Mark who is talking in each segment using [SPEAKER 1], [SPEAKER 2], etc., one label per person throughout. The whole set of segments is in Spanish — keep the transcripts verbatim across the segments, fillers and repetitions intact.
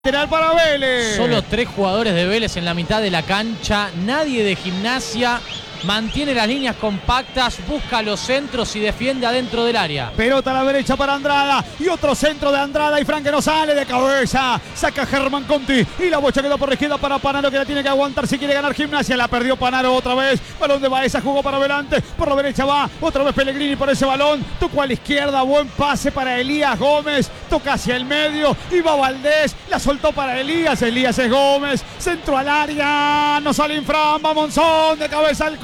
[SPEAKER 1] Lateral para Vélez.
[SPEAKER 2] Solo tres jugadores de Vélez en la mitad de la cancha. Nadie de Gimnasia. Mantiene las líneas compactas, busca los centros y defiende adentro del área.
[SPEAKER 1] Pelota a la derecha para Andrada. Y otro centro de Andrada. Y Fran que no sale de cabeza. Saca Germán Conti. Y la bocha quedó por la izquierda para Panaro, que la tiene que aguantar si quiere ganar Gimnasia. La perdió Panaro otra vez. Balón de Baeza, jugó para adelante. Por la derecha va. Otra vez Pellegrini por ese balón. Tocó a la izquierda. Buen pase para Elías Gómez. Toca hacia el medio. Y va Valdés. La soltó para Elías. Elías es Gómez. Centro al área. No sale Infran. Va Monzón de cabeza al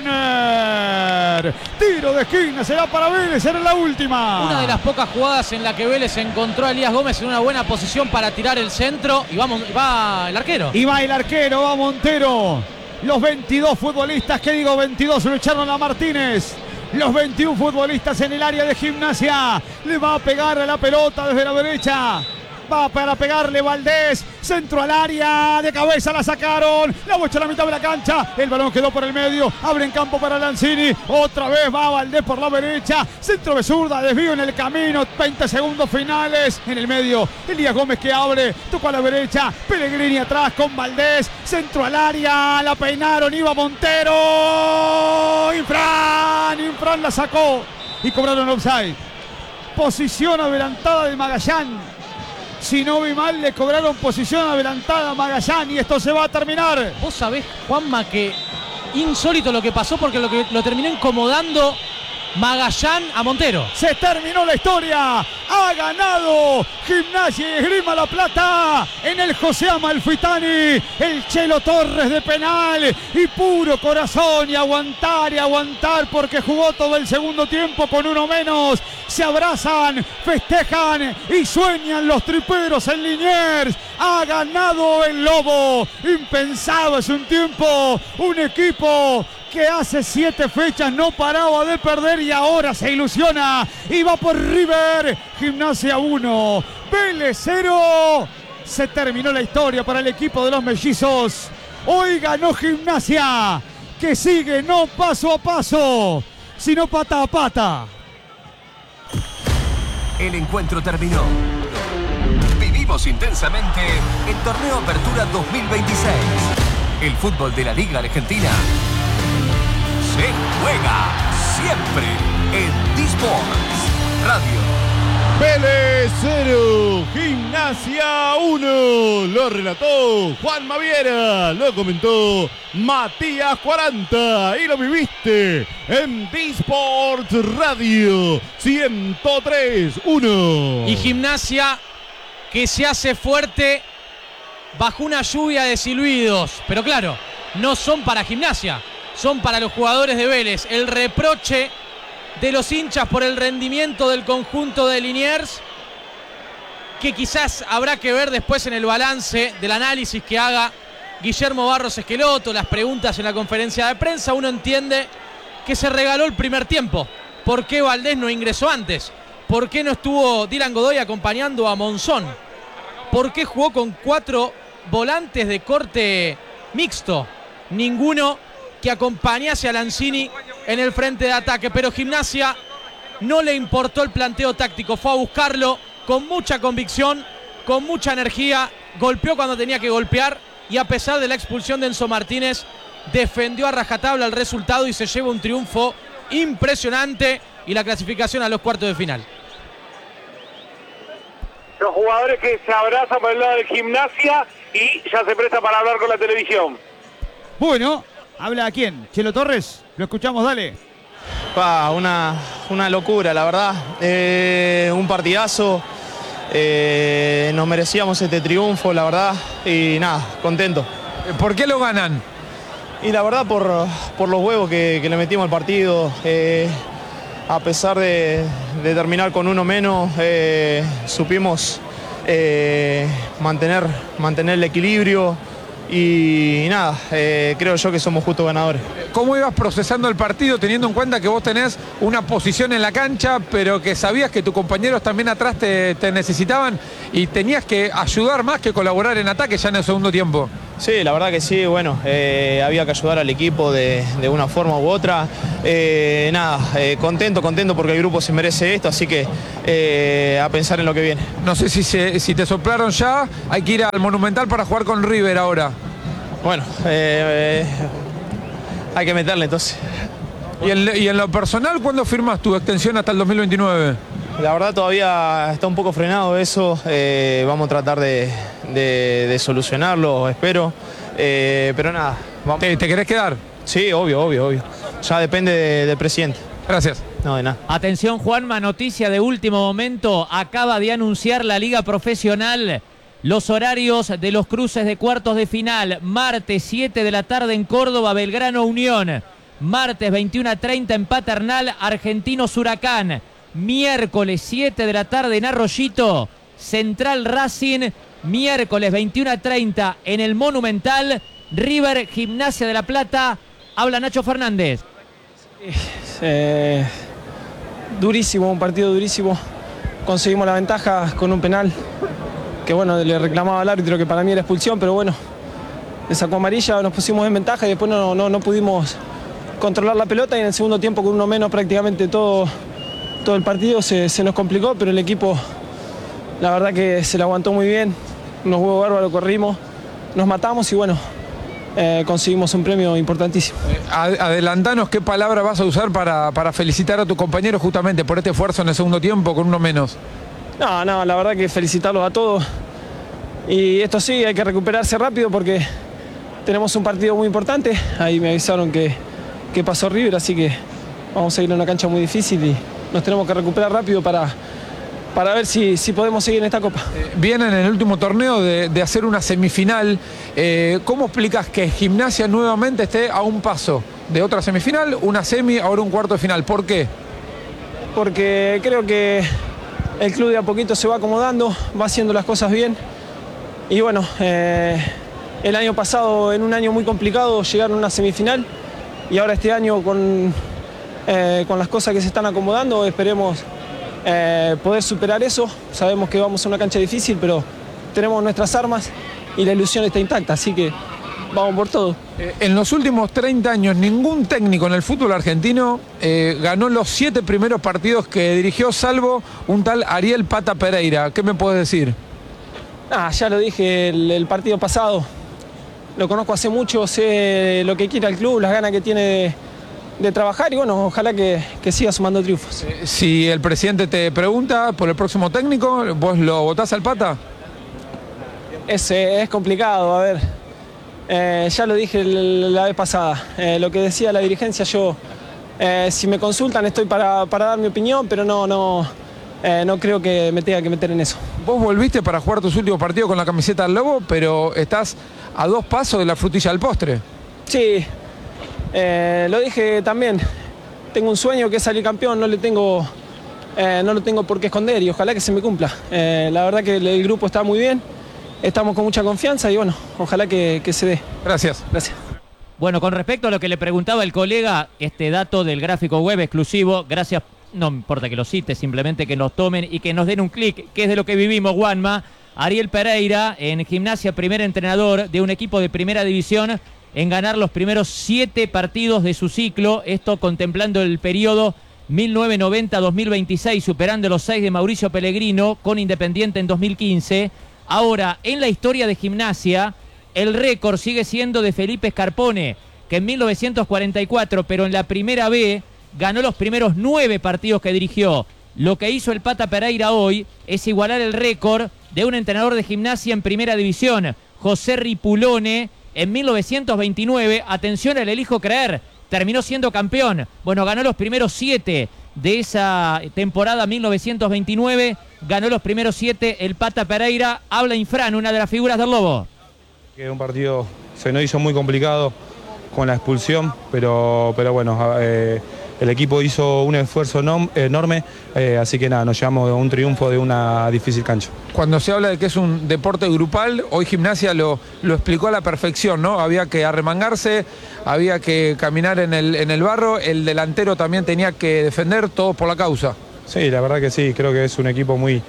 [SPEAKER 1] córner. Tiro de esquina, será para Vélez, será la última.
[SPEAKER 2] Una de las pocas jugadas en la que Vélez encontró a Elías Gómez en una buena posición para tirar el centro. Y va, va el arquero.
[SPEAKER 1] Y va el arquero, va Montero. Los veintidós futbolistas, ¿qué digo? veintidós lo echaron a Martínez. Los veintiún futbolistas en el área de Gimnasia. Le va a pegar a la pelota desde la derecha. Va para pegarle Valdés, centro al área, de cabeza la sacaron, la bocha a la mitad de la cancha, el balón quedó por el medio, abre en campo para Lanzini, otra vez va Valdés por la derecha, centro de zurda, desvío en el camino, veinte segundos finales, en el medio, Elías Gómez que abre, tocó a la derecha, Pellegrini atrás con Valdés, centro al área, la peinaron, iba Montero, Infran, Infran la sacó y cobraron offside, posición adelantada de Magallán. Si no vi mal, le cobraron posición adelantada a Magallán y esto se va a terminar.
[SPEAKER 2] Vos sabés, Juanma, que insólito lo que pasó porque lo que lo terminó incomodando Magallán a Montero.
[SPEAKER 1] Se terminó la historia. Ha ganado Gimnasia y Esgrima La Plata en el José Amalfitani. El Chelo Torres de penal y puro corazón y aguantar y aguantar porque jugó todo el segundo tiempo con uno menos. Se abrazan, festejan y sueñan los triperos en Liniers. Ha ganado el Lobo. Impensado hace un tiempo. Un equipo que hace siete fechas no paraba de perder y ahora se ilusiona y va por River. Gimnasia uno, Vélez cero. Se terminó la historia para el equipo de los mellizos. Hoy ganó Gimnasia, que sigue no paso a paso, sino pata a pata.
[SPEAKER 3] El encuentro terminó. Vivimos intensamente el Torneo Apertura dos mil veintiséis. El fútbol de la Liga Argentina se juega siempre en D-Sports Radio.
[SPEAKER 4] Vélez cero, Gimnasia uno. Lo relató Juan Maviera, lo comentó Matías cuarenta y lo viviste en D-Sports Radio ciento tres punto uno.
[SPEAKER 2] Y Gimnasia que se hace fuerte bajo una lluvia de silbidos. Pero claro, no son para Gimnasia, son para los jugadores de Vélez. El reproche de los hinchas por el rendimiento del conjunto de Liniers, que quizás habrá que ver después en el balance del análisis que haga Guillermo Barros Esqueloto, las preguntas en la conferencia de prensa. Uno entiende que se regaló el primer tiempo. ¿Por qué Valdés no ingresó antes? ¿Por qué no estuvo Dylan Godoy acompañando a Monzón? ¿Por qué jugó con cuatro volantes de corte mixto? Ninguno que acompañase a Lanzini en el frente de ataque, pero Gimnasia no le importó el planteo táctico, fue a buscarlo con mucha convicción, con mucha energía, golpeó cuando tenía que golpear y a pesar de la expulsión de Enzo Martínez, defendió a rajatabla el resultado y se lleva un triunfo impresionante y la clasificación a los cuartos de final.
[SPEAKER 5] Los jugadores que se abrazan por el lado de Gimnasia y ya se presta para hablar con la televisión.
[SPEAKER 1] Bueno, ¿habla a quién? ¿Chelo Torres? Lo escuchamos, dale.
[SPEAKER 6] Pa, una, una locura, la verdad. Eh, un partidazo. Eh, nos merecíamos este triunfo, la verdad. Y nada, contento.
[SPEAKER 7] ¿Por qué lo ganan?
[SPEAKER 6] Y la verdad por, por los huevos que, que le metimos al partido. Eh, a pesar de, de terminar con uno menos, eh, supimos eh, mantener, mantener el equilibrio. Y nada, eh, creo yo que somos justos ganadores.
[SPEAKER 7] ¿Cómo ibas procesando el partido teniendo en cuenta que vos tenés una posición en la cancha, pero que sabías que tus compañeros también atrás te, te necesitaban y tenías que ayudar más que colaborar en ataque ya en el segundo tiempo?
[SPEAKER 6] Sí, la verdad que sí, bueno, eh, había que ayudar al equipo de, de una forma u otra. Eh, nada, eh, contento, contento porque el grupo se merece esto, así que eh, a pensar en lo que viene.
[SPEAKER 7] No sé si, se, si te soplaron ya, hay que ir al Monumental para jugar con River ahora.
[SPEAKER 6] Bueno, eh, eh, hay que meterle entonces.
[SPEAKER 7] ¿Y en, y en lo personal, cuándo firmas tu extensión hasta el dos mil veintinueve?
[SPEAKER 6] La verdad todavía está un poco frenado eso, eh, vamos a tratar de, de, de solucionarlo, espero, eh, pero nada. Vamos.
[SPEAKER 7] ¿Te, ¿Te querés quedar?
[SPEAKER 6] Sí, obvio, obvio, obvio. Ya depende de, del presidente.
[SPEAKER 7] Gracias.
[SPEAKER 6] No, de nada.
[SPEAKER 8] Atención, Juanma, noticia de último momento. Acaba de anunciar la Liga Profesional los horarios de los cruces de cuartos de final. Martes siete de la tarde en Córdoba, Belgrano Unión. Martes veintiuna treinta en Paternal, Argentinos Huracán. Miércoles siete de la tarde en Arroyito, Central Racing. Miércoles veintiuna treinta en el Monumental, River Gimnasia de La Plata. Habla Nacho Fernández.
[SPEAKER 9] Eh, durísimo, un partido durísimo. Conseguimos la ventaja con un penal que bueno, le reclamaba al árbitro que para mí era expulsión, pero bueno, le sacó amarilla, nos pusimos en ventaja y después no, no, no pudimos controlar la pelota, y en el segundo tiempo con uno menos prácticamente todo, todo el partido se, se nos complicó, pero el equipo la verdad que se la aguantó muy bien, unos huevos bárbaros, corrimos, nos matamos y bueno, eh, conseguimos un premio importantísimo.
[SPEAKER 7] Adelantanos qué palabra vas a usar para, para felicitar a tus compañeros justamente por este esfuerzo en el segundo tiempo con uno menos.
[SPEAKER 9] No, no, la verdad que felicitarlos a todos, y esto sí, hay que recuperarse rápido porque tenemos un partido muy importante. Ahí me avisaron que, que pasó River, así que vamos a ir a una cancha muy difícil y nos tenemos que recuperar rápido para, para ver si, si podemos seguir en esta Copa.
[SPEAKER 7] Eh, vienen en el último torneo de, de hacer una semifinal. Eh, ¿Cómo explicas que Gimnasia nuevamente esté a un paso de otra semifinal, una semi, ahora un cuarto de final? ¿Por qué?
[SPEAKER 9] Porque creo que el club de a poquito se va acomodando, va haciendo las cosas bien. Y bueno, eh, el año pasado, en un año muy complicado, llegaron a una semifinal. Y ahora este año, con, eh, con las cosas que se están acomodando, esperemos eh, poder superar eso. Sabemos que vamos a una cancha difícil, pero tenemos nuestras armas y la ilusión está intacta, así que vamos por todo.
[SPEAKER 7] Eh, en los últimos treinta años, ningún técnico en el fútbol argentino eh, ganó los siete primeros partidos que dirigió, salvo un tal Ariel Pata Pereira. ¿Qué me puedes decir?
[SPEAKER 9] Ah, ya lo dije el, el partido pasado. Lo conozco hace mucho, sé lo que quiere el club, las ganas que tiene de, de trabajar y bueno, ojalá que, que siga sumando triunfos.
[SPEAKER 7] Eh, si el presidente te pregunta por el próximo técnico, ¿vos lo votás al Pata?
[SPEAKER 9] Es, es complicado, a ver. Eh, ya lo dije la vez pasada. Eh, lo que decía la dirigencia, yo, eh, si me consultan estoy para, para dar mi opinión, pero no, no, eh, no creo que me tenga que meter en eso.
[SPEAKER 7] Vos volviste para jugar tus últimos partidos con la camiseta del Lobo, pero estás a dos pasos de la frutilla del postre.
[SPEAKER 9] Sí, eh, lo dije también. Tengo un sueño que es salir campeón, no, le tengo, eh, no lo tengo por qué esconder y ojalá que se me cumpla. Eh, la verdad que el, el grupo está muy bien, estamos con mucha confianza y bueno, ojalá que, que se dé.
[SPEAKER 7] Gracias.
[SPEAKER 9] Gracias.
[SPEAKER 8] Bueno, con respecto a lo que le preguntaba el colega, este dato del gráfico web exclusivo, gracias, no importa que lo cite, simplemente que nos tomen y que nos den un clic, que es de lo que vivimos, Juanma. Ariel Pereira, en Gimnasia, primer entrenador de un equipo de primera división en ganar los primeros siete partidos de su ciclo, esto contemplando el periodo mil novecientos noventa a dos mil veintiséis, superando los seis de Mauricio Pellegrino con Independiente en dos mil quince. Ahora, en la historia de Gimnasia, el récord sigue siendo de Felipe Scarpone, que en mil novecientos cuarenta y cuatro, pero en la primera B, ganó los primeros nueve partidos que dirigió. Lo que hizo el Pata Pereira hoy es igualar el récord de un entrenador de Gimnasia en primera división, José Ripulone, en mil novecientos veintinueve. Atención, el elijo creer, terminó siendo campeón. Bueno, ganó los primeros siete de esa temporada mil novecientos veintinueve, ganó los primeros siete el Pata Pereira. Habla Infran, una de las figuras del Lobo.
[SPEAKER 10] Que un partido se nos hizo muy complicado con la expulsión, pero, pero bueno, eh, el equipo hizo un esfuerzo enorme, eh, así que nada, nos llevamos a un triunfo de una difícil cancha.
[SPEAKER 7] Cuando se habla de que es un deporte grupal, hoy Gimnasia lo, lo explicó a la perfección, ¿no? Había que arremangarse, había que caminar en el, en el barro, el delantero también tenía que defender, todos por la causa.
[SPEAKER 10] Sí, la verdad que sí, creo que es un equipo muy,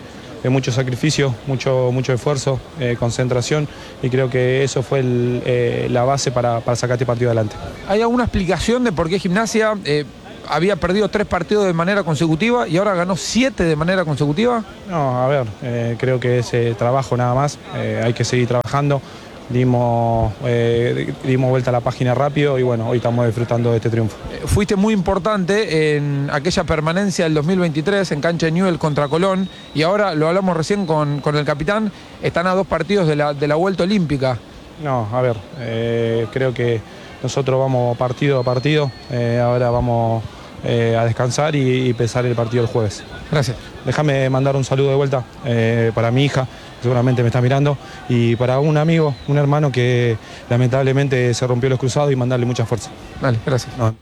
[SPEAKER 10] de mucho sacrificio, mucho, mucho esfuerzo, eh, concentración, y creo que eso fue el, eh, la base para, para sacar este partido adelante.
[SPEAKER 7] ¿Hay alguna explicación de por qué Gimnasia eh, había perdido tres partidos de manera consecutiva y ahora ganó siete de manera consecutiva?
[SPEAKER 10] No, a ver, eh, creo que ese trabajo nada más, eh, hay que seguir trabajando. Dimos, eh, dimos vuelta a la página rápido y bueno, hoy estamos disfrutando de este triunfo.
[SPEAKER 7] Fuiste muy importante en aquella permanencia del dos mil veintitrés en cancha de Newell contra Colón, y ahora lo hablamos recién con, con el capitán, están a dos partidos de la, de la vuelta olímpica.
[SPEAKER 10] No, a ver, eh, creo que nosotros vamos partido a partido, eh, ahora vamos eh, a descansar y, y pensar el partido el jueves.
[SPEAKER 7] Gracias.
[SPEAKER 10] Déjame mandar un saludo de vuelta eh, para mi hija, seguramente me está mirando, y para un amigo, un hermano que lamentablemente se rompió los cruzados, y mandarle mucha fuerza.
[SPEAKER 7] Vale, gracias.
[SPEAKER 10] No.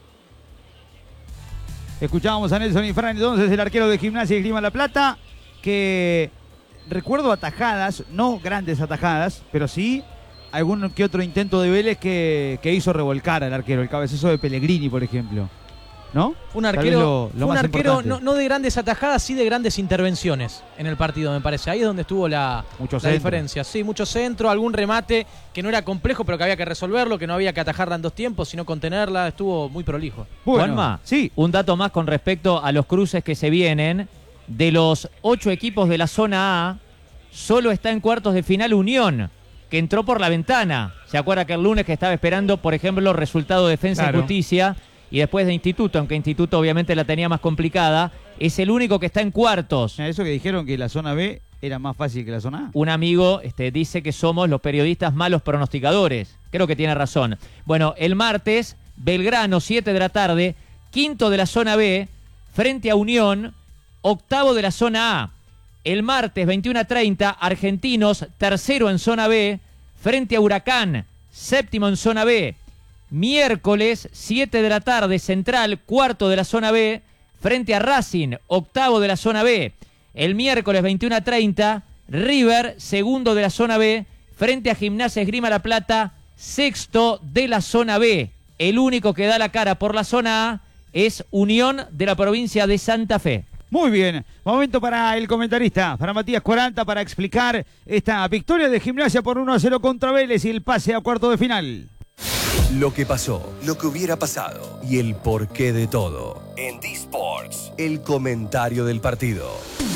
[SPEAKER 1] Escuchábamos a Nelson Infran, entonces el arquero de Gimnasia y Esgrima La Plata, que recuerdo atajadas, no grandes atajadas, pero sí algún que otro intento de Vélez que, que hizo revolcar al arquero, el cabezazo de Pellegrini, por ejemplo. ¿No?
[SPEAKER 2] Fue un arquero, lo, lo fue un arquero no, no de grandes atajadas, sí de grandes intervenciones en el partido, me parece. Ahí es donde estuvo la, la diferencia. Sí, mucho centro, algún remate que no era complejo, pero que había que resolverlo, que no había que atajarla en dos tiempos, sino contenerla. Estuvo muy prolijo.
[SPEAKER 8] Bueno, Juanma, sí. Un dato más con respecto a los cruces que se vienen. De los ocho equipos de la zona A, solo está en cuartos de final Unión, que entró por la ventana. ¿Se acuerda que el lunes que estaba esperando, por ejemplo, resultado de Defensa claro. y Justicia? Y después de Instituto, aunque Instituto obviamente la tenía más complicada, es el único que está en cuartos.
[SPEAKER 1] Eso que dijeron que la zona B era más fácil que la zona A.
[SPEAKER 8] Un amigo este, dice que somos los periodistas malos pronosticadores. Creo que tiene razón. Bueno, el martes, Belgrano, siete de la tarde, quinto de la zona B, frente a Unión, octavo de la zona A. El martes, veintiuno a treinta, Argentinos, tercero en zona B, frente a Huracán, séptimo en zona B. Miércoles, siete de la tarde, Central, cuarto de la zona B, frente a Racing, octavo de la zona B. El miércoles, veintiuno a treinta, River, segundo de la zona B, frente a Gimnasia Esgrima La Plata, sexto de la zona B. El único que da la cara por la zona A es Unión de la provincia de Santa Fe.
[SPEAKER 1] Muy bien, momento para el comentarista, para Matías cuarenta, para explicar esta victoria de Gimnasia por uno a cero contra Vélez y el pase a cuarto de final.
[SPEAKER 3] Lo que pasó, lo que hubiera pasado y el porqué de todo. En D-Sports, el comentario del partido.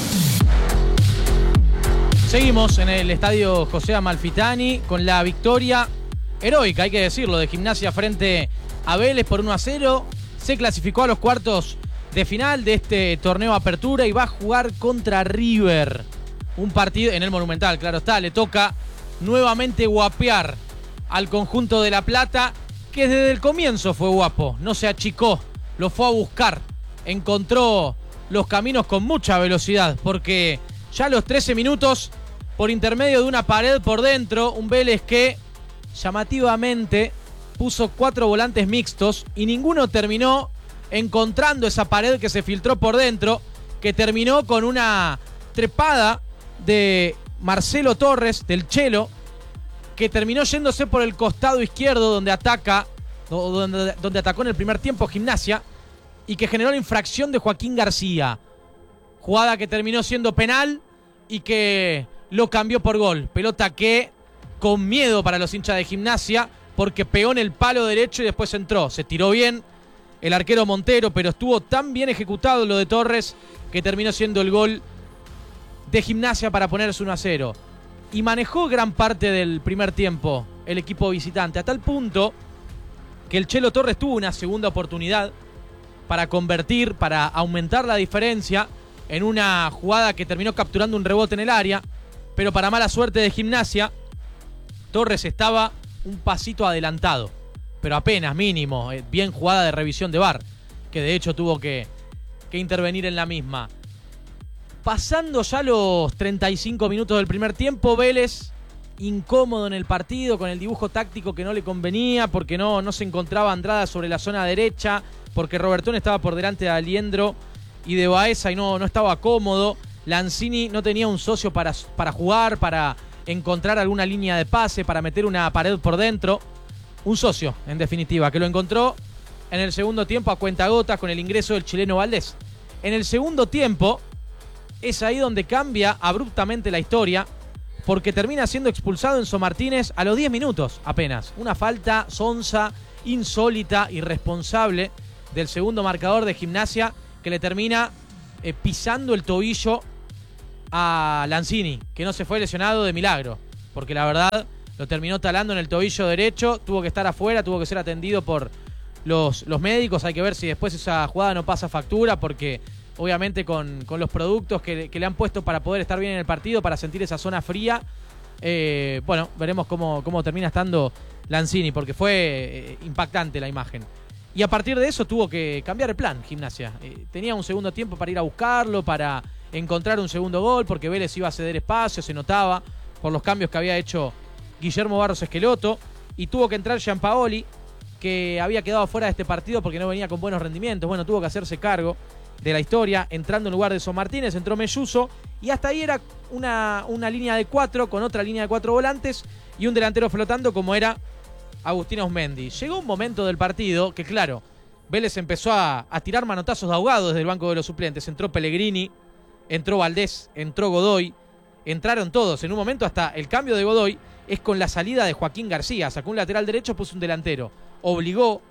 [SPEAKER 2] Seguimos en el estadio José Amalfitani con la victoria heroica, hay que decirlo, de Gimnasia frente a Vélez por uno a cero. Se clasificó a los cuartos de final de este torneo Apertura y va a jugar contra River. Un partido en el Monumental, claro está, le toca nuevamente guapear al conjunto de La Plata, que desde el comienzo fue guapo, no se achicó, lo fue a buscar, encontró los caminos con mucha velocidad, porque ya a los trece minutos, por intermedio de una pared por dentro, un Vélez que llamativamente puso cuatro volantes mixtos y ninguno terminó encontrando esa pared que se filtró por dentro, que terminó con una trepada de Marcelo Torres, del Chelo, que terminó yéndose por el costado izquierdo donde ataca, donde, donde atacó en el primer tiempo Gimnasia, y que generó la infracción de Joaquín García. Jugada que terminó siendo penal y que lo cambió por gol. Pelota que con miedo para los hinchas de Gimnasia, porque pegó en el palo derecho y después entró. Se tiró bien el arquero Montero, pero estuvo tan bien ejecutado lo de Torres que terminó siendo el gol de Gimnasia para ponerse uno a cero. Y manejó gran parte del primer tiempo el equipo visitante, a tal punto que el Chelo Torres tuvo una segunda oportunidad para convertir, para aumentar la diferencia en una jugada que terminó capturando un rebote en el área, pero para mala suerte de Gimnasia, Torres estaba un pasito adelantado, pero apenas, mínimo, bien jugada de revisión de V A R, que de hecho tuvo que, que intervenir en la misma. Pasando ya los treinta y cinco minutos del primer tiempo, Vélez incómodo en el partido, con el dibujo táctico que no le convenía, porque no, no se encontraba Andrada sobre la zona derecha, porque Robertón estaba por delante de Aliendro y de Baeza y no, no estaba cómodo. Lanzini no tenía un socio para, para jugar, para encontrar alguna línea de pase, para meter una pared por dentro. Un socio, en definitiva, que lo encontró en el segundo tiempo a cuentagotas con el ingreso del chileno Valdés. En el segundo tiempo, es ahí donde cambia abruptamente la historia, porque termina siendo expulsado Enzo Martínez a los diez minutos apenas. Una falta sonsa, insólita, irresponsable del segundo marcador de Gimnasia, que le termina eh, pisando el tobillo a Lanzini, que no se fue lesionado de milagro, porque la verdad lo terminó talando en el tobillo derecho, tuvo que estar afuera, tuvo que ser atendido por los, los médicos. Hay que ver si después esa jugada no pasa factura, porque obviamente con, con los productos que, que le han puesto para poder estar bien en el partido, para sentir esa zona fría, eh, bueno, veremos cómo, cómo termina estando Lanzini, porque fue eh, impactante la imagen. Y a partir de eso tuvo que cambiar el plan Gimnasia. Eh, tenía un segundo tiempo para ir a buscarlo, para encontrar un segundo gol, porque Vélez iba a ceder espacio, se notaba por los cambios que había hecho Guillermo Barros Esqueloto, y tuvo que entrar Gianpaoli, que había quedado fuera de este partido porque no venía con buenos rendimientos. Bueno, tuvo que hacerse cargo de la historia, entrando en lugar de Enzo Martínez, entró Melluso, y hasta ahí era una, una línea de cuatro, con otra línea de cuatro volantes, y un delantero flotando como era Agustín Ausmendi. Llegó un momento del partido que, claro, Vélez empezó a, a tirar manotazos de ahogado desde el banco de los suplentes. Entró Pellegrini, entró Valdés, entró Godoy, entraron todos. En un momento hasta el cambio de Godoy es con la salida de Joaquín García. Sacó un lateral derecho, puso un delantero. Obligó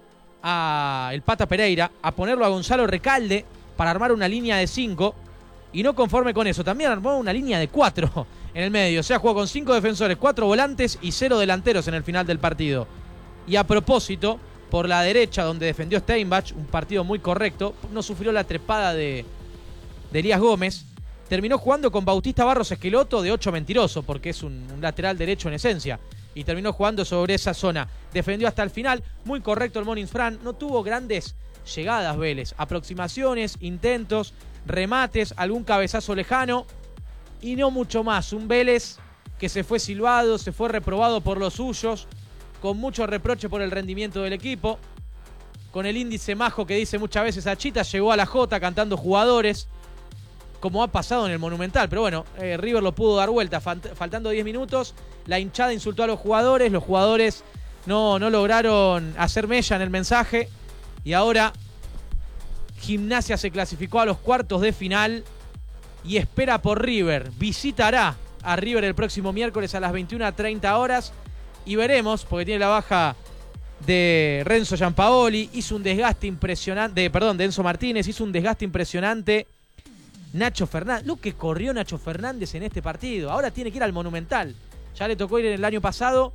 [SPEAKER 2] a el Pata Pereira a ponerlo a Gonzalo Recalde para armar una línea de cinco, y no conforme con eso, también armó una línea de cuatro en el medio. O sea, jugó con cinco defensores, cuatro volantes y cero delanteros en el final del partido. Y a propósito, por la derecha, donde defendió Steinbach, un partido muy correcto, no sufrió la trepada de, de Elías Gómez. Terminó jugando con Bautista Barros Esqueloto de ocho mentiroso, porque es un, un lateral derecho en esencia. Y terminó jugando sobre esa zona. Defendió hasta el final. Muy correcto el Morning Fran. No tuvo grandes llegadas Vélez. Aproximaciones, intentos, remates, algún cabezazo lejano. Y no mucho más. Un Vélez que se fue silbado, se fue reprobado por los suyos. Con mucho reproche por el rendimiento del equipo. Con el índice majo que dice muchas veces Achita. Llegó a la Jota cantando jugadores, como ha pasado en el Monumental. Pero bueno, eh, River lo pudo dar vuelta. Falt- faltando diez minutos, la hinchada insultó a los jugadores. Los jugadores no, no lograron hacer mella en el mensaje. Y ahora Gimnasia se clasificó a los cuartos de final y espera por River. Visitará a River el próximo miércoles a las veintiuna treinta horas. Y veremos, porque tiene la baja de Renzo Gianpaoli. Hizo un desgaste impresionante, de, perdón, de Enzo Martínez. Hizo un desgaste impresionante Nacho Fernández. Lo que corrió Nacho Fernández en este partido. Ahora tiene que ir al Monumental. Ya le tocó ir en el año pasado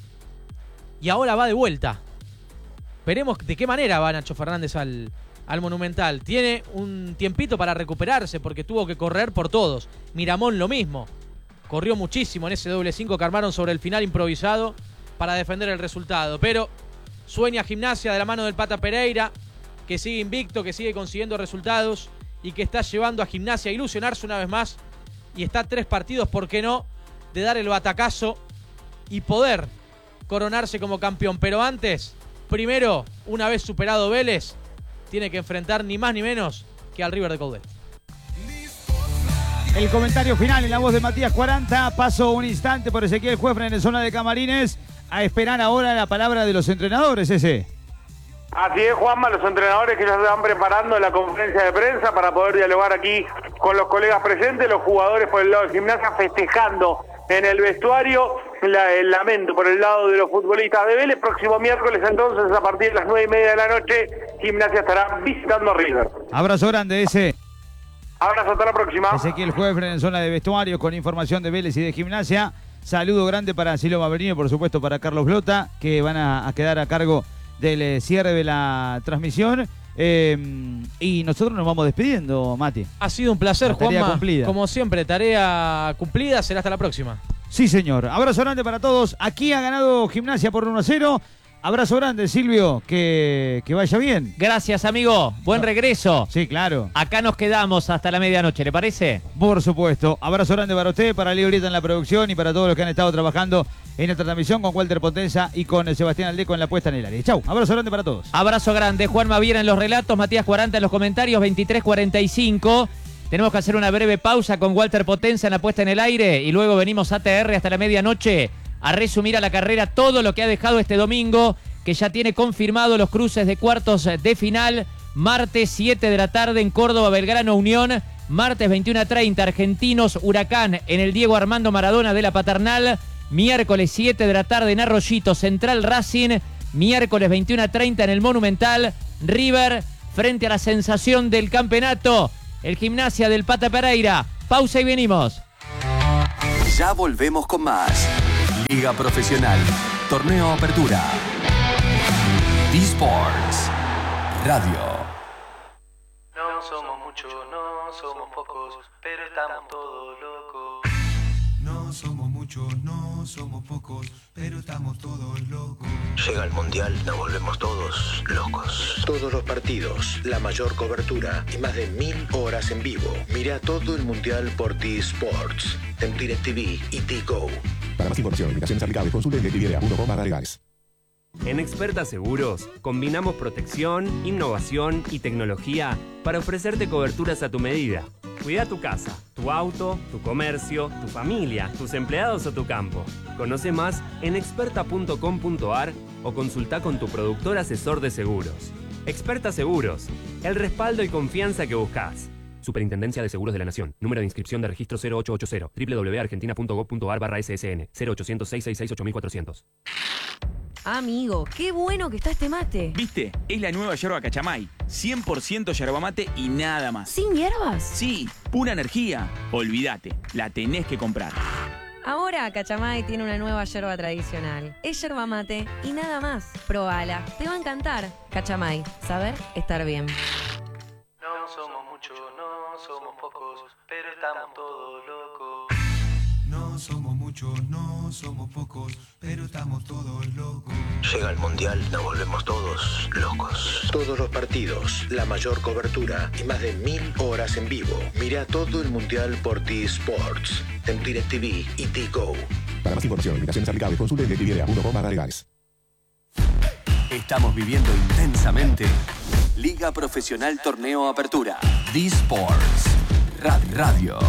[SPEAKER 2] y ahora va de vuelta. Veremos de qué manera va Nacho Fernández al, al Monumental. Tiene un tiempito para recuperarse porque tuvo que correr por todos. Miramón lo mismo. Corrió muchísimo en ese doble cinco que armaron sobre el final improvisado para defender el resultado. Pero sueña Gimnasia de la mano del Pata Pereira, que sigue invicto, que sigue consiguiendo resultados y que está llevando a Gimnasia a ilusionarse una vez más. Y está a tres partidos, ¿por qué no?, de dar el batacazo y poder coronarse como campeón. Pero antes, primero, una vez superado Vélez, tiene que enfrentar ni más ni menos que al River de Coudet.
[SPEAKER 1] El comentario final en la voz de Matías cuarenta. Paso un instante por Ezequiel Juefren en zona de camarines. A esperar ahora la palabra de los entrenadores, ese.
[SPEAKER 5] Así es, Juanma, los entrenadores que ya se van preparando en la conferencia de prensa para poder dialogar aquí con los colegas presentes, los jugadores por el lado de Gimnasia festejando en el vestuario, la, el lamento por el lado de los futbolistas de Vélez. Próximo miércoles entonces a partir de las nueve y media de la noche, Gimnasia estará visitando a River.
[SPEAKER 1] Abrazo grande, ese.
[SPEAKER 5] Abrazo, hasta la próxima.
[SPEAKER 1] Ezequiel Juefren en zona de vestuario con información de Vélez y de Gimnasia. Saludo grande para Silo Maverino y por supuesto para Carlos Blota, que van a, a quedar a cargo del cierre de la transmisión. Eh, y nosotros nos vamos despidiendo, Mati.
[SPEAKER 2] Ha sido un placer, Juanma.
[SPEAKER 1] Cumplida.
[SPEAKER 2] Como siempre, tarea cumplida. Será hasta la próxima.
[SPEAKER 1] Sí, señor. Abrazo grande para todos. Aquí ha ganado Gimnasia por uno a cero. Abrazo grande, Silvio. Que, que vaya bien.
[SPEAKER 8] Gracias, amigo. Buen regreso.
[SPEAKER 1] Sí, claro.
[SPEAKER 8] Acá nos quedamos hasta la medianoche, ¿le parece?
[SPEAKER 1] Por supuesto. Abrazo grande para usted, para Leo Brieta en la producción y para todos los que han estado trabajando en esta transmisión con Walter Potenza y con Sebastián Aldeco en la puesta en el área. Chau. Abrazo grande para todos.
[SPEAKER 8] Abrazo grande. Juan Maviera en los relatos, Matías cuarenta en los comentarios, veintitrés cuarenta y cinco. Tenemos que hacer una breve pausa con Walter Potenza en la puesta en el aire y luego venimos a T R hasta la medianoche a resumir a la carrera todo lo que ha dejado este domingo, que ya tiene confirmado los cruces de cuartos de final. Martes siete de la tarde en Córdoba, Belgrano Unión, Martes veintiuna treinta, Argentinos Huracán en el Diego Armando Maradona de la Paternal. Miércoles siete de la tarde en Arroyito, Central Racing. Miércoles veintiuna treinta en el Monumental, River frente a la sensación del campeonato, el Gimnasia del Pata Pereira. Pausa y venimos.
[SPEAKER 3] Ya volvemos con más. Liga Profesional, Torneo Apertura. eSports Radio.
[SPEAKER 11] No somos muchos, no somos pocos, pero estamos todos locos.
[SPEAKER 12] No somos muchos, no somos pocos, pero estamos todos locos.
[SPEAKER 13] Llega el Mundial, nos volvemos todos locos. Todos los partidos, la mayor cobertura y más de mil horas en vivo. Mira todo el Mundial por T-Sports, en DirecTV y T-Go.
[SPEAKER 14] Para más información, limitaciones aplicables, consulte en directv punto com barra legales.
[SPEAKER 15] En Experta Seguros, combinamos protección, innovación y tecnología para ofrecerte coberturas a tu medida. Cuida tu casa, tu auto, tu comercio, tu familia, tus empleados o tu campo. Conoce más en experta punto com punto a r o consulta con tu productor asesor de seguros. Experta Seguros, el respaldo y confianza que buscas. Superintendencia de Seguros de la Nación. Número de inscripción de registro cero ocho ocho cero. doble u doble u doble u punto argentina punto gov punto a r barra S S N. cero ochocientos, seiscientos sesenta y seis, ocho mil cuatrocientos.
[SPEAKER 16] Amigo, qué bueno que está este mate.
[SPEAKER 17] ¿Viste? Es la nueva yerba Cachamay. cien por ciento yerba mate y nada más.
[SPEAKER 16] ¿Sin hierbas?
[SPEAKER 17] Sí, pura energía. Olvídate, la tenés que comprar.
[SPEAKER 16] Ahora Cachamay tiene una nueva yerba tradicional. Es yerba mate y nada más. Probala, te va a encantar. Cachamay, saber estar bien.
[SPEAKER 11] No somos muchos, no somos pocos, pero estamos todos locos.
[SPEAKER 12] No somos muchos, no somos pocos, pero estamos todos locos.
[SPEAKER 13] Llega el Mundial, nos volvemos todos locos. Todos los partidos, la mayor cobertura y más de mil horas en vivo. Mira todo el Mundial por T-Sports, en DirecTV y T-Go.
[SPEAKER 14] Para más información, limitaciones aplicables, consulte en directv punto com barra legales.
[SPEAKER 3] Estamos viviendo intensamente Liga Profesional Torneo Apertura. eSports Radio.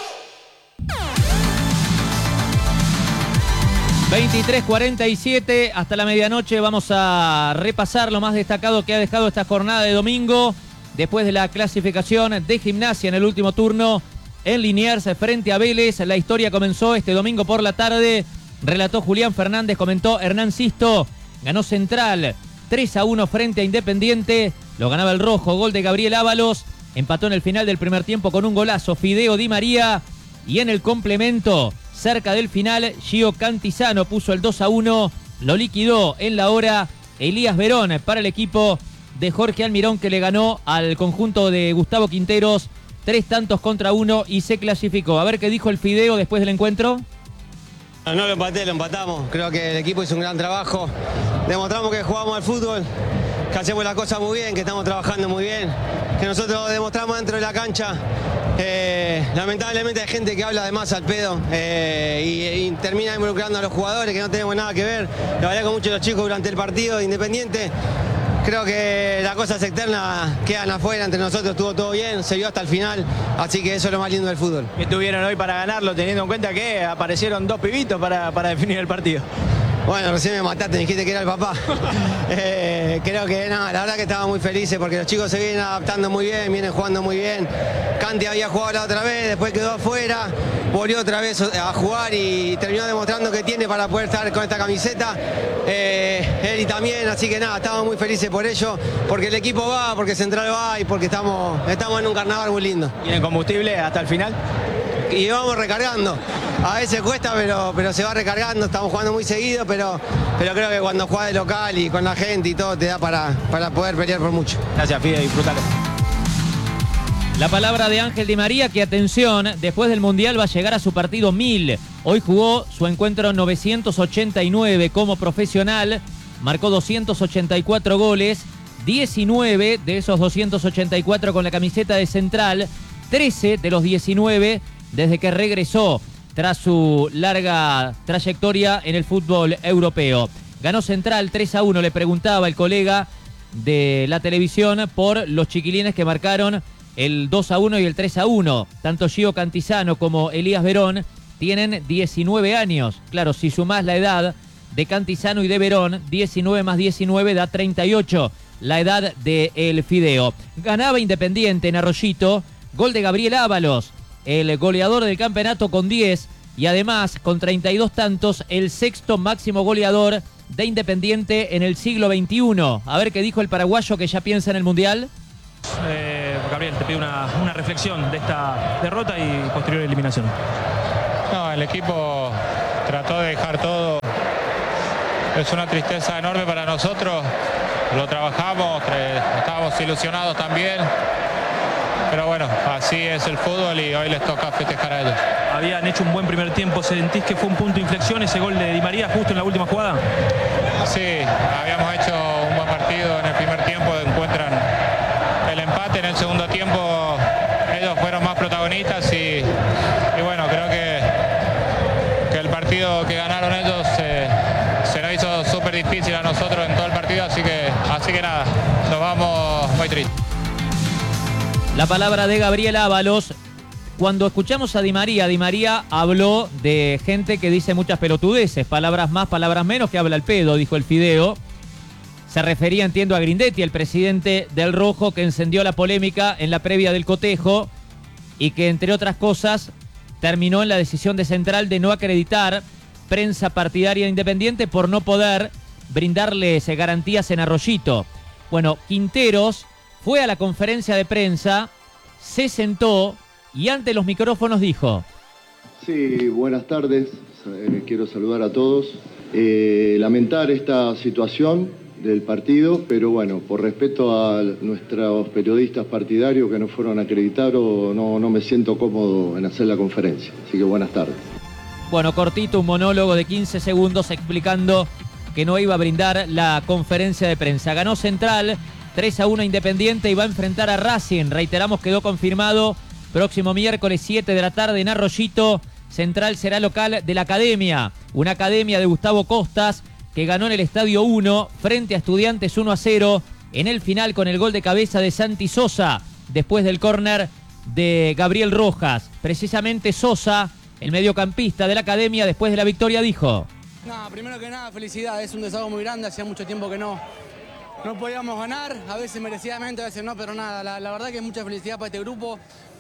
[SPEAKER 8] veintitrés cuarenta y siete, hasta la medianoche vamos a repasar lo más destacado que ha dejado esta jornada de domingo después de la clasificación de Gimnasia en el último turno en Liniers frente a Vélez. La historia comenzó este domingo por la tarde, relató Julián Fernández, comentó Hernán Sisto, ganó Central tres a uno frente a Independiente, lo ganaba el rojo, gol de Gabriel Ábalos, empató en el final del primer tiempo con un golazo Fideo Di María y en el complemento, cerca del final, Gio Cantizano puso el dos a uno, lo liquidó en la hora Elías Verón para el equipo de Jorge Almirón, que le ganó al conjunto de Gustavo Quinteros tres tantos contra uno y se clasificó. A ver qué dijo el Fideo después del encuentro.
[SPEAKER 18] No lo empaté, lo empatamos. Creo que el equipo hizo un gran trabajo. Demostramos que jugamos al fútbol, que hacemos las cosas muy bien, que estamos trabajando muy bien, que nosotros demostramos dentro de la cancha. Eh, lamentablemente hay gente que habla de más al pedo eh, y, y termina involucrando a los jugadores que no tenemos nada que ver. Lo hablé con muchos de los chicos durante el partido de Independiente. Creo que las cosas externas quedan afuera, entre nosotros estuvo todo bien, se vio hasta el final, así que eso es lo más lindo del fútbol.
[SPEAKER 19] ¿Qué tuvieron hoy para ganarlo, teniendo en cuenta que aparecieron dos pibitos para, para definir el partido?
[SPEAKER 18] Bueno, recién me mataste, me dijiste que era el papá. eh, creo que no, la verdad que estaba muy felices porque los chicos se vienen adaptando muy bien, vienen jugando muy bien. Canti había jugado la otra vez, después quedó afuera, volvió otra vez a jugar y terminó demostrando que tiene para poder estar con esta camiseta. Eh, él y también, así que nada, estamos muy felices por ello, porque el equipo va, porque Central va y porque estamos, estamos en un carnaval muy lindo.
[SPEAKER 19] ¿Tienen combustible hasta el final?
[SPEAKER 18] Y vamos recargando. A veces cuesta, pero, pero se va recargando, estamos jugando muy seguido, pero, pero creo que cuando juegas de local y con la gente y todo te da para, para poder pelear por mucho.
[SPEAKER 19] Gracias, Fide, disfrútalo.
[SPEAKER 8] La palabra de Ángel Di María, que atención, después del Mundial va a llegar a su partido mil. Hoy jugó su encuentro novecientos ochenta y nueve como profesional, marcó doscientos ochenta y cuatro goles, diecinueve de esos doscientos ochenta y cuatro con la camiseta de Central, trece de los diecinueve desde que regresó tras su larga trayectoria en el fútbol europeo. Ganó Central tres a uno, le preguntaba el colega de la televisión por los chiquilines que marcaron el dos a uno y el tres a uno. Tanto Gio Cantizano como Elías Verón tienen diecinueve años. Claro, si sumás la edad de Cantizano y de Verón, diecinueve más diecinueve da treinta y ocho, la edad de el Fideo. Ganaba Independiente en Arroyito, Gol de Gabriel Ábalos, el goleador del campeonato con diez y además con treinta y dos tantos, el sexto máximo goleador de Independiente en el siglo veintiuno. A ver qué dijo el paraguayo que ya piensa en el Mundial.
[SPEAKER 20] Eh, Gabriel, te pido una, una reflexión de esta derrota y posterior eliminación.
[SPEAKER 21] No, el equipo trató de dejar todo. Es una tristeza enorme para nosotros. Lo trabajamos, estábamos ilusionados también. Pero bueno, así es el fútbol y hoy les toca festejar a ellos.
[SPEAKER 20] Habían hecho un buen primer tiempo. ¿Sentís que fue un punto de inflexión ese gol de Di María justo en la última jugada?
[SPEAKER 21] Sí, habíamos hecho un buen partido en el primer tiempo. Encuentran el empate. En el segundo tiempo ellos fueron más protagonistas y, y bueno, creo que, que el partido que ganaron ellos eh, se nos hizo súper difícil a nosotros en todo el partido. Así que, así que nada, nos vamos muy tristes.
[SPEAKER 8] La palabra de Gabriel Ábalos. Cuando escuchamos a Di María, Di María habló de gente que dice muchas pelotudeces, palabras más, palabras menos, que habla el pedo, dijo el Fideo. Se refería, entiendo, a Grindetti, el presidente del Rojo, que encendió la polémica en la previa del cotejo y que, entre otras cosas, terminó en la decisión de Central de no acreditar prensa partidaria Independiente por no poder brindarles garantías en Arroyito. Bueno, Quinteros fue a la conferencia de prensa, se sentó y ante los micrófonos dijo:
[SPEAKER 22] Sí, buenas tardes, eh, quiero saludar a todos. Eh, lamentar esta situación del partido, pero bueno, por respeto a nuestros periodistas partidarios que no fueron acreditados, no, no me siento cómodo en hacer la conferencia. Así que buenas tardes.
[SPEAKER 8] Bueno, cortito, un monólogo de quince segundos explicando que no iba a brindar la conferencia de prensa. Ganó Central tres a uno Independiente y va a enfrentar a Racing. Reiteramos, quedó confirmado próximo miércoles siete de la tarde en Arroyito. Central será local de la Academia, una academia de Gustavo Costas que ganó en el Estadio uno frente a Estudiantes uno a cero en el final con el gol de cabeza de Santi Sosa después del córner de Gabriel Rojas. Precisamente Sosa, el mediocampista de la Academia, después de la victoria dijo:
[SPEAKER 23] No, primero que nada, felicidad, es un desahogo muy grande, hacía mucho tiempo que no No podíamos ganar, a veces merecidamente, a veces no, pero nada, la, la verdad que es mucha felicidad para este grupo,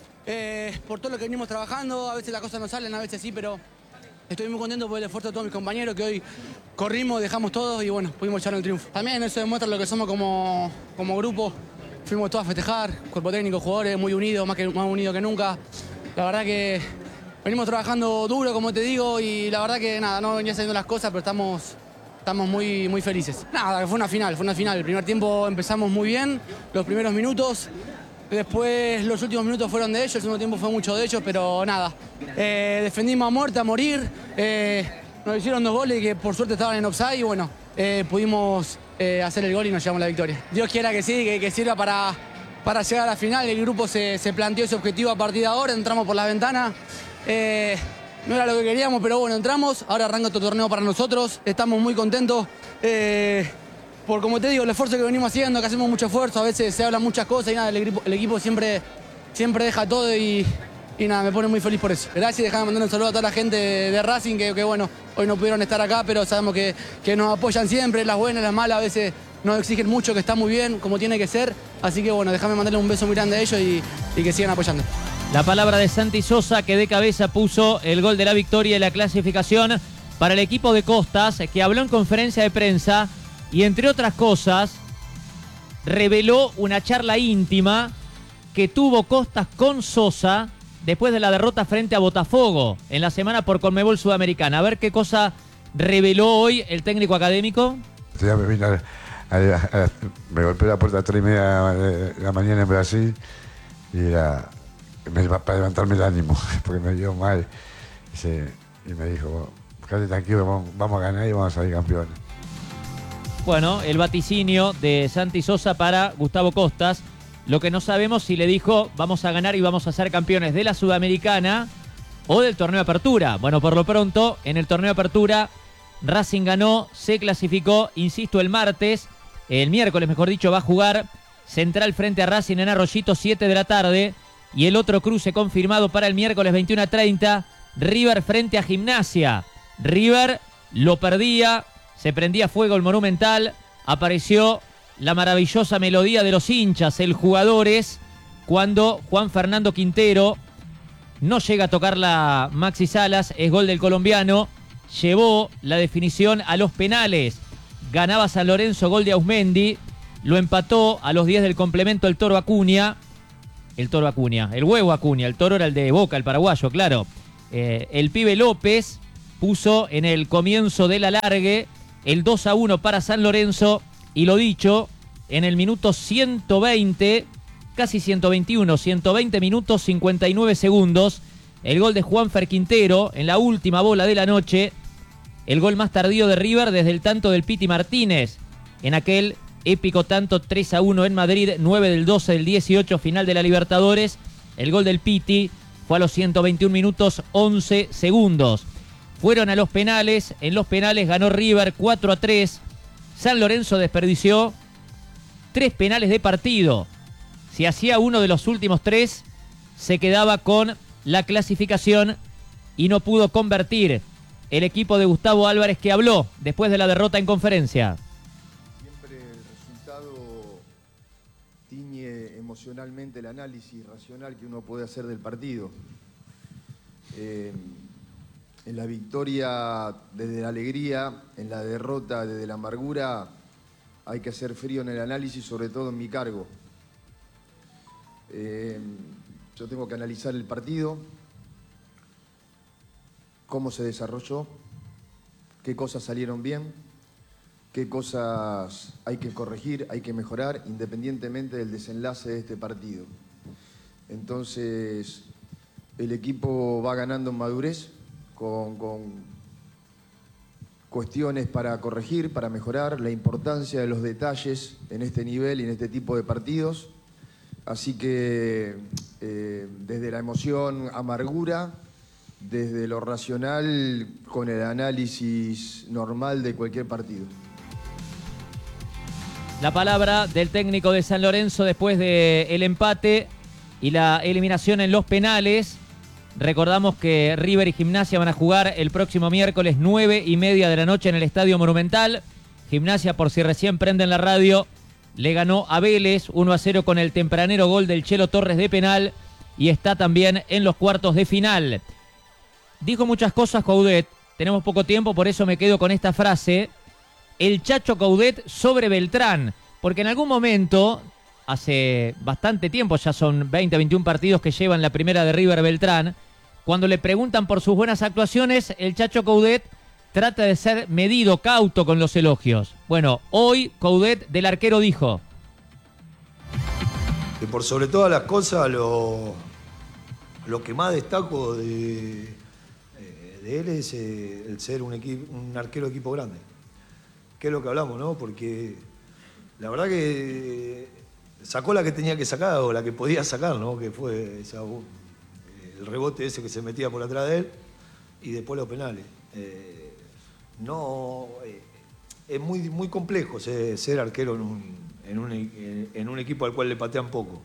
[SPEAKER 23] eh, por todo lo que venimos trabajando. A veces las cosas no salen, a veces sí, pero estoy muy contento por el esfuerzo de todos mis compañeros, que hoy corrimos, dejamos todo y bueno, pudimos echar el triunfo. También eso demuestra lo que somos como, como grupo, fuimos todos a festejar, cuerpo técnico, jugadores muy unidos, más, que, más unidos que nunca. La verdad que venimos trabajando duro, como te digo, y la verdad que nada, no venía saliendo las cosas, pero estamos... Estamos muy, muy felices. Nada, fue una final, fue una final. El primer tiempo empezamos muy bien, los primeros minutos. Después los últimos minutos fueron de ellos, el segundo tiempo fue mucho de ellos, pero nada. Eh, defendimos a muerte, a morir. Eh, nos hicieron dos goles que por suerte estaban en offside y bueno, eh, pudimos eh, hacer el gol y nos llevamos la victoria. Dios quiera que sí, que, que sirva para, para llegar a la final. El grupo se, se planteó ese objetivo a partir de ahora, entramos por la ventana. Eh, No era lo que queríamos, pero bueno, entramos. Ahora arranca otro torneo para nosotros. Estamos muy contentos eh, por, como te digo, el esfuerzo que venimos haciendo, que hacemos mucho esfuerzo. A veces se hablan muchas cosas y nada, el equipo, el equipo siempre, siempre deja todo y, y nada, me pone muy feliz por eso. Gracias y dejame mandar un saludo a toda la gente de, de Racing, que, que bueno, hoy no pudieron estar acá, pero sabemos que, que nos apoyan siempre, las buenas, las malas, a veces nos exigen mucho, que está muy bien, como tiene que ser. Así que bueno, déjame mandarle un beso muy grande a ellos y, y que sigan apoyando.
[SPEAKER 8] La palabra de Santi Sosa, que de cabeza puso el gol de la victoria y la clasificación para el equipo de Costas, que habló en conferencia de prensa y, entre otras cosas, reveló una charla íntima que tuvo Costas con Sosa después de la derrota frente a Botafogo en la semana por Conmebol Sudamericana. A ver qué cosa reveló hoy el técnico académico.
[SPEAKER 24] Ya me vine a, a, a, me golpeé la puerta a tres y media de la mañana en Brasil y era... Me, para levantarme el ánimo, porque me dio mal. Y me dijo, quédate tranquilo, vamos, vamos a ganar y vamos a salir campeones.
[SPEAKER 8] Bueno, el vaticinio de Santi Sosa para Gustavo Costas. Lo que no sabemos si le dijo, vamos a ganar y vamos a ser campeones de la Sudamericana o del torneo Apertura. Bueno, por lo pronto, en el torneo Apertura, Racing ganó, se clasificó, insisto, el martes, el miércoles, mejor dicho, va a jugar Central frente a Racing en Arroyito, siete de la tarde. Y el otro cruce confirmado para el miércoles veintiuno a treinta, River frente a Gimnasia. River lo perdía, se prendía fuego el Monumental, apareció la maravillosa melodía de los hinchas, el Jugadores, cuando Juan Fernando Quintero no llega a tocar la Maxi Salas, es gol del colombiano, llevó la definición a los penales. Ganaba San Lorenzo, gol de Ausmendi, lo empató a los diez del complemento el Toro Acuña, el Toro Acuña, el huevo Acuña, el Toro era el de Boca, el paraguayo, claro. Eh, el pibe López puso en el comienzo del alargue el dos a uno para San Lorenzo y lo dicho, en el minuto ciento veinte, casi ciento veintiuno, ciento veinte minutos cincuenta y nueve segundos, el gol de Juanfer Quintero en la última bola de la noche, el gol más tardío de River desde el tanto del Piti Martínez, en aquel épico tanto tres a uno en Madrid, nueve del doce del dieciocho, final de la Libertadores. El gol del Piti fue a los ciento veintiún minutos once segundos. Fueron a los penales, en los penales ganó River cuatro a tres. San Lorenzo desperdició tres penales de partido. Si hacía uno de los últimos tres, se quedaba con la clasificación y no pudo convertir el equipo de Gustavo Álvarez, que habló después de la derrota en conferencia.
[SPEAKER 4] Siempre el resultado tiñe emocionalmente el análisis racional que uno puede hacer del partido. Eh, en la victoria desde la alegría, en la derrota desde la amargura, hay que hacer frío en el análisis, sobre todo en mi cargo. Eh, yo tengo que analizar el partido, cómo se desarrolló, qué cosas salieron bien, qué cosas hay que corregir, hay que mejorar, independientemente del desenlace de este partido. Entonces, el equipo va ganando en madurez, con, con cuestiones para corregir, para mejorar, la importancia de los detalles en este nivel y en este tipo de partidos. Así que, eh, desde la emoción, amargura, desde lo racional, con el análisis normal de cualquier partido.
[SPEAKER 8] La palabra del técnico de San Lorenzo después del empate y la eliminación en los penales. Recordamos que River y Gimnasia van a jugar el próximo miércoles nueve y media de la noche en el Estadio Monumental. Gimnasia, por si recién prenden la radio, le ganó a Vélez uno a cero con el tempranero gol del Chelo Torres de penal y está también en los cuartos de final. Dijo muchas cosas Coudet, tenemos poco tiempo, por eso me quedo con esta frase. El Chacho Coudet sobre Beltrán, porque en algún momento, hace bastante tiempo, ya son veinte, veintiún partidos que llevan la primera de River Beltrán, cuando le preguntan por sus buenas actuaciones, el Chacho Coudet trata de ser medido, cauto con los elogios. Bueno, hoy Coudet del arquero dijo:
[SPEAKER 6] que por sobre todas las cosas, lo, lo que más destaco de, de él es eh, el ser un, equipo, un arquero de equipo grande. Que es lo que hablamos, ¿no? Porque la verdad que sacó la que tenía que sacar o la que podía sacar, ¿no? Que fue esa, el rebote ese que se metía por atrás de él y después los penales. Eh, no, eh, es muy, muy complejo ser, ser arquero en un, en, un, en un equipo al cual le patean poco.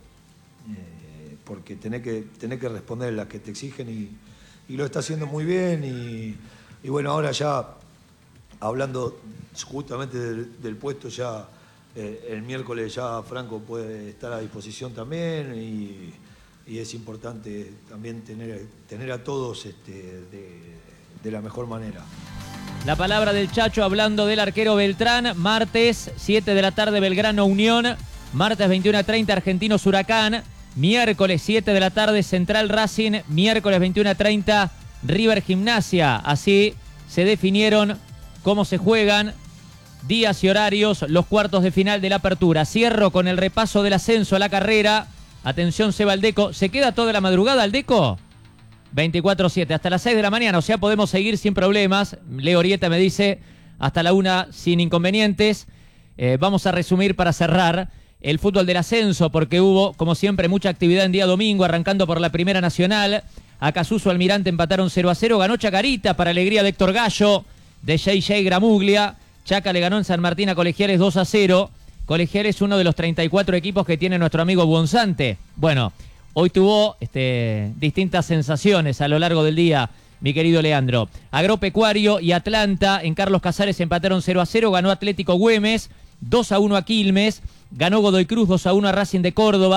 [SPEAKER 6] Eh, porque tenés que, tenés que responder las que te exigen y, y lo está haciendo muy bien. Y, y bueno, ahora ya hablando justamente del, del puesto, ya eh, el miércoles ya Franco puede estar a disposición también y, y es importante también tener, tener a todos este, de, de la mejor manera.
[SPEAKER 8] La palabra del Chacho hablando del arquero Beltrán. Martes, siete de la tarde, Belgrano Unión. Martes, veintiuno a treinta, Argentinos Huracán. Miércoles, siete de la tarde, Central Racing. Miércoles, veintiuno a treinta, River Gimnasia. Así se definieron cómo se juegan, días y horarios, los cuartos de final de la apertura. Cierro con el repaso del ascenso a la carrera. Atención, Seba Aldeco. ¿Se queda toda la madrugada, Aldeco? veinticuatro siete, hasta las seis de la mañana, o sea, podemos seguir sin problemas. Leo Orieta me dice hasta la una sin inconvenientes. Eh, vamos a resumir para cerrar el fútbol del ascenso, porque hubo, como siempre, mucha actividad en día domingo, arrancando por la Primera Nacional. Acasuso Almirante empataron cero a cero, ganó Chacarita para alegría de Héctor Gallo, de J J Gramuglia. Chaca le ganó en San Martín a Colegiales dos a cero. Colegiales, uno de los treinta y cuatro equipos que tiene nuestro amigo Buonsante. Bueno, hoy tuvo este, distintas sensaciones a lo largo del día, mi querido Leandro. Agropecuario y Atlanta en Carlos Casares empataron cero a cero. Ganó Atlético Güemes dos a uno a Quilmes. Ganó Godoy Cruz dos a uno a Racing de Córdoba.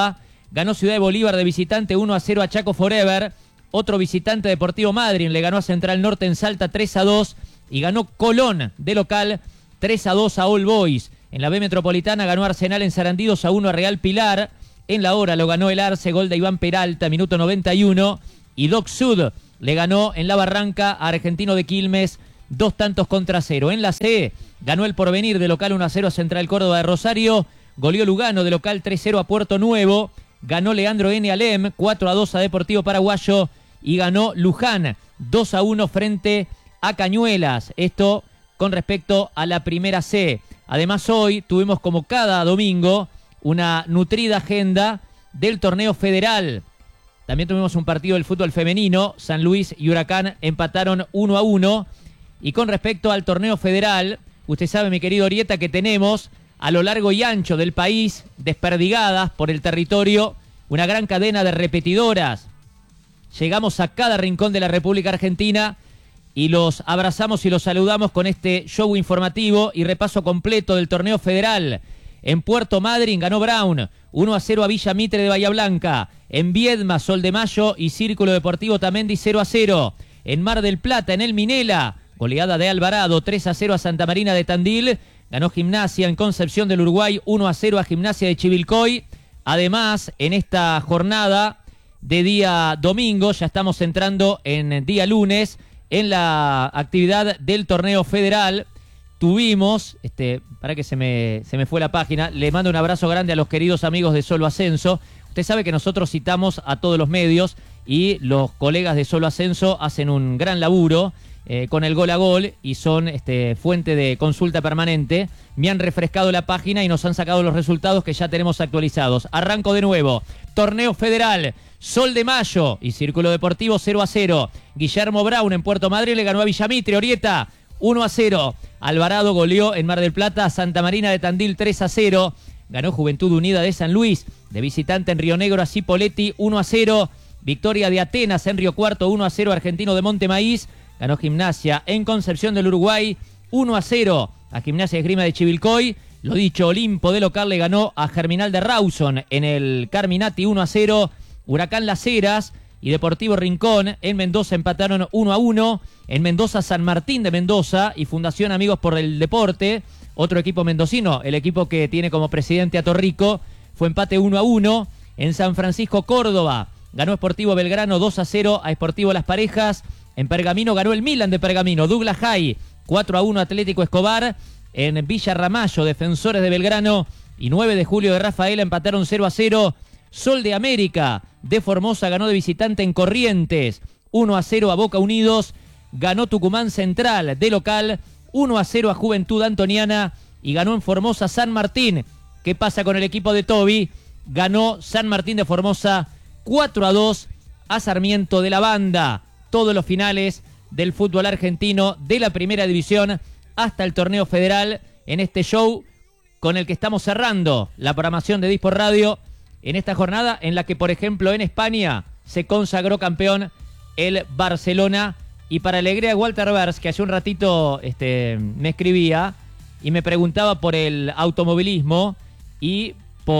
[SPEAKER 8] ganó Ciudad de Bolívar de visitante uno a cero a Chaco Forever. Otro visitante, Deportivo Madryn, le ganó a Central Norte en Salta tres a dos. Y ganó Colón de local tres a dos a All Boys. En la B Metropolitana ganó Arsenal en Sarandí dos a uno a Real Pilar. En la hora lo ganó el Arce, gol de Iván Peralta, minuto noventa y uno. Y Doc Sud le ganó en la Barranca a Argentino de Quilmes, dos tantos contra cero. En la C ganó el Porvenir de local uno a cero a Central Córdoba de Rosario. Goleó Lugano de local tres cero a Puerto Nuevo. Ganó Leandro N. Alem cuatro a dos a Deportivo Paraguayo. Y ganó Luján dos a uno frente a Cañuelas. Esto con respecto a la primera C. Además, hoy tuvimos, como cada domingo, una nutrida agenda del torneo federal. También tuvimos un partido del fútbol femenino. San Luis y Huracán empataron uno a uno. Y con respecto al torneo federal, usted sabe, mi querido Orieta, que tenemos a lo largo y ancho del país, desperdigadas por el territorio, una gran cadena de repetidoras. Llegamos a cada rincón de la República Argentina y los abrazamos y los saludamos con este show informativo y repaso completo del torneo federal. En Puerto Madryn ganó Brown uno a cero a Villa Mitre de Bahía Blanca. En Viedma, Sol de Mayo y Círculo Deportivo Tamendi cero a cero. En Mar del Plata, en el Minela, goleada de Alvarado tres a cero a Santa Marina de Tandil. Ganó Gimnasia en Concepción del Uruguay uno a cero a Gimnasia de Chivilcoy. Además, en esta jornada de día domingo, ya estamos entrando en día lunes, en la actividad del torneo federal, tuvimos, este, para que se me, se me fue la página, le mando un abrazo grande a los queridos amigos de Solo Ascenso. Usted sabe que nosotros citamos a todos los medios y los colegas de Solo Ascenso hacen un gran laburo eh, con el gol a gol y son este, fuente de consulta permanente. Me han refrescado la página y nos han sacado los resultados que ya tenemos actualizados. Arranco de nuevo. Torneo federal. Sol de Mayo y Círculo Deportivo cero a cero. Guillermo Brown en Puerto Madryn le ganó a Villamitre. Orieta uno a cero. Alvarado goleó en Mar del Plata a Santa Marina de Tandil tres a cero. Ganó Juventud Unida de San Luis de visitante en Río Negro a Cipolletti uno a cero. Victoria de Atenas en Río Cuarto uno a cero. Argentino de Montemaíz. Ganó Gimnasia en Concepción del Uruguay uno a cero a Gimnasia de Esgrima de Chivilcoy. Lo dicho, Olimpo de local le ganó a Germinal de Rawson en el Carminati uno a cero. Huracán Las Heras y Deportivo Rincón en Mendoza empataron uno a uno. En Mendoza, San Martín de Mendoza y Fundación Amigos por el Deporte, otro equipo mendocino, el equipo que tiene como presidente a Torrico, fue empate uno a uno. En San Francisco, Córdoba, ganó Sportivo Belgrano dos a cero a Sportivo Las Parejas. En Pergamino ganó el Milan de Pergamino. Douglas High cuatro a uno Atlético Escobar. En Villa Ramallo, Defensores de Belgrano y nueve de julio de Rafaela empataron cero a cero. Sol de América de Formosa ganó de visitante en Corrientes uno a cero a Boca Unidos. Ganó Tucumán Central de local uno a cero a Juventud Antoniana. Y ganó en Formosa San Martín. ¿Qué pasa con el equipo de Toby? Ganó San Martín de Formosa cuatro a dos a Sarmiento de la Banda. Todos los finales del fútbol argentino de la primera división hasta el torneo federal en este show con el que estamos cerrando la programación de Disport Radio en esta jornada en la que, por ejemplo, en España se consagró campeón el Barcelona. Y para alegría de Walter Vers, que hace un ratito este, me escribía y me preguntaba por el automovilismo y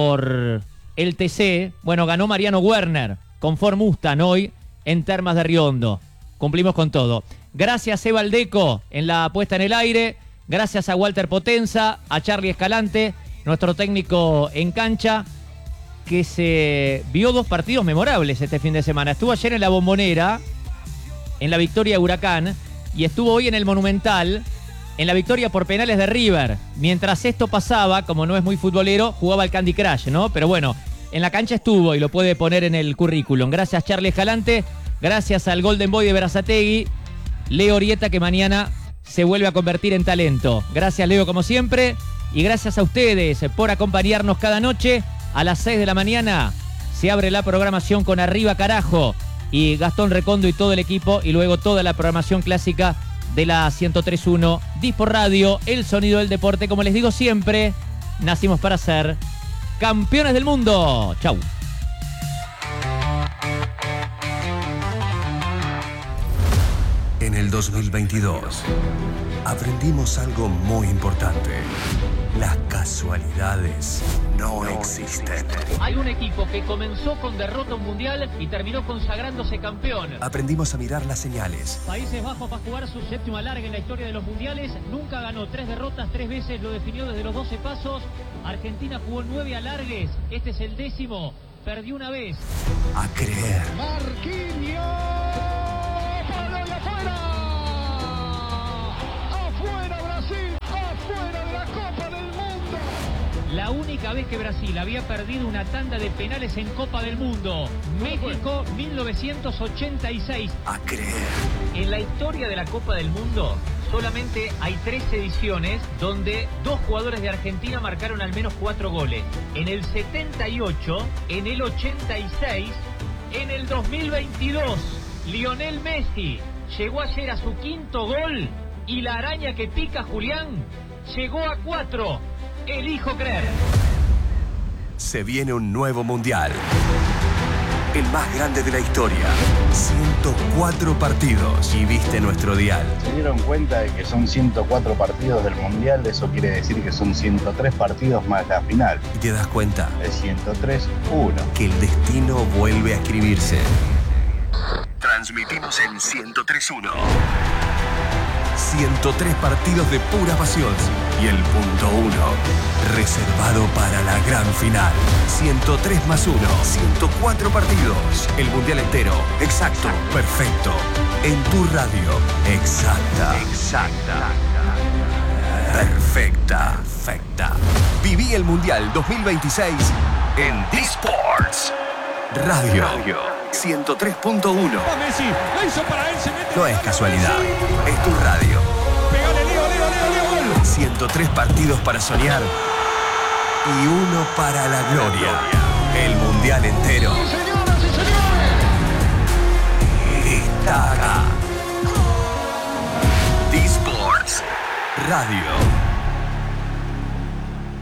[SPEAKER 8] por el T C, bueno, ganó Mariano Werner con Ford Mustang hoy en Termas de Riondo. Cumplimos con todo. Gracias, Eva Aldeco, en la puesta en el aire. Gracias a Walter Potenza, a Charlie Escalante, nuestro técnico en cancha, que se vio dos partidos memorables este fin de semana. Estuvo ayer en la Bombonera, en la victoria de Huracán, y estuvo hoy en el Monumental, en la victoria por penales de River. Mientras esto pasaba, como no es muy futbolero, jugaba al Candy Crush, ¿no? Pero bueno, en la cancha estuvo y lo puede poner en el currículum. Gracias, Charlie Escalante. Gracias al Golden Boy de Berazategui, Leo Orieta, que mañana se vuelve a convertir en talento. Gracias, Leo, como siempre. Y gracias a ustedes por acompañarnos cada noche. A las seis de la mañana se abre la programación con Arriba Carajo y Gastón Recondo y todo el equipo. Y luego toda la programación clásica de la ciento tres punto uno. Disport Radio, el sonido del deporte. Como les digo siempre, nacimos para ser campeones del mundo. Chau.
[SPEAKER 3] En el dos mil veintidós aprendimos algo muy importante. Las casualidades no existen.
[SPEAKER 8] Hay un equipo que comenzó con derrota mundial y terminó consagrándose campeón.
[SPEAKER 3] Aprendimos a mirar las señales.
[SPEAKER 8] Países Bajos va a jugar su séptimo alargue en la historia de los mundiales. Nunca ganó, tres derrotas, tres veces lo definió desde los doce pasos. Argentina jugó nueve alargues, este es el décimo. Perdió una vez.
[SPEAKER 3] A creer.
[SPEAKER 1] Marquinhos. ¡Palo y afuera! ¡Afuera Brasil! ¡Afuera de la Copa del Mundo!
[SPEAKER 8] La única vez que Brasil había perdido una tanda de penales en Copa del Mundo. México, mil novecientos ochenta y seis.
[SPEAKER 3] A creer.
[SPEAKER 8] En la historia de la Copa del Mundo solamente hay tres ediciones donde dos jugadores de Argentina marcaron al menos cuatro goles. En el setenta y ocho, en el ochenta y seis, en el dos mil veintidós. Lionel Messi llegó ayer a su quinto gol y la araña que pica Julián llegó a cuatro. Elijo creer.
[SPEAKER 3] Se viene un nuevo mundial. El más grande de la historia. ciento cuatro partidos. Y viste nuestro dial.
[SPEAKER 5] ¿Se dieron cuenta de que son ciento cuatro partidos del mundial? Eso quiere decir que son ciento tres partidos más la final.
[SPEAKER 3] ¿Y te das cuenta?
[SPEAKER 5] Es ciento tres uno.
[SPEAKER 3] Que el destino vuelve a escribirse. Transmitimos en ciento tres uno. ciento tres partidos de pura pasión. Y el punto uno, reservado para la gran final. ciento tres más uno, ciento cuatro partidos. El mundial entero. Exacto, perfecto. En tu radio. Exacta. Exacta. Perfecta. Perfecta. Viví el mundial dos mil veintiséis en D-Sports. Radio. ciento tres punto uno. No es casualidad. Es tu radio. ciento tres partidos para soñar y uno para la gloria. El mundial entero está acá. D-Sports Radio.